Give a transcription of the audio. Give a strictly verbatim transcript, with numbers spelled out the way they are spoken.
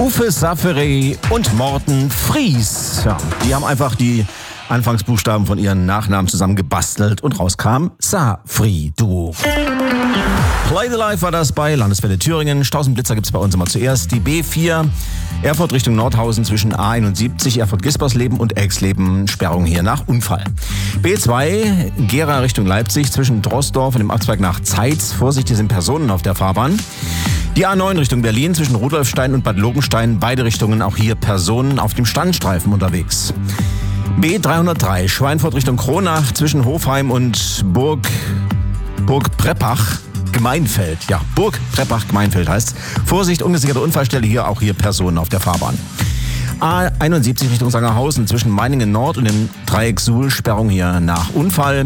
Uffe Saffery und Morten Fries. Ja, die haben einfach die Anfangsbuchstaben von ihren Nachnamen zusammengebastelt und rauskam Sa-Fri-Duo. Play the Life war das bei Landeswelle Thüringen. Stausenblitzer gibt's bei uns immer zuerst. Die B vier, Erfurt Richtung Nordhausen zwischen A einundsiebzig, Erfurt-Gispersleben und Elxleben, Sperrung hier nach Unfall. B zwei, Gera Richtung Leipzig zwischen Drossdorf und dem Abzweig nach Zeitz. Vorsicht, hier sind Personen auf der Fahrbahn. Die A neun Richtung Berlin zwischen Rudolfstein und Bad Lobenstein, beide Richtungen, auch hier Personen auf dem Standstreifen unterwegs. B dreihundertdrei, Schweinfurt Richtung Kronach zwischen Hofheim und Burg, Burg Preppach, Gemeinfeld. Ja, Burg Preppach, Gemeinfeld heißt's. Vorsicht, ungesicherte Unfallstelle, hier auch hier Personen auf der Fahrbahn. A einundsiebzig Richtung Sangerhausen zwischen Meiningen Nord und dem Dreieck Suhl, Sperrung hier nach Unfall.